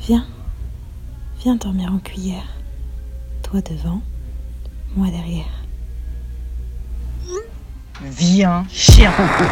Viens, viens dormir en cuillère. Toi devant, moi derrière. Viens, chien.